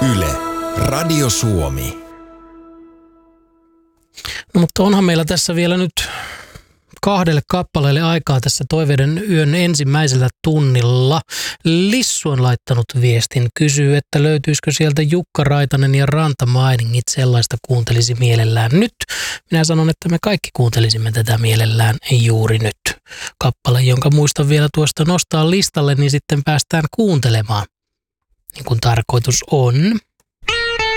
Yle, Radio Suomi. No, mutta onhan meillä tässä vielä nyt 2 kappaleelle aikaa tässä Toiveiden yön ensimmäisellä tunnilla. Lissu on laittanut viestin, kysyy, että löytyisikö sieltä Jukka Raitanen ja Rantamainingit, sellaista kuuntelisi mielellään nyt. Minä sanon, että me kaikki kuuntelisimme tätä mielellään juuri nyt. Kappale, jonka muistan vielä tuosta nostaa listalle, niin sitten päästään kuuntelemaan, niin kuin tarkoitus on.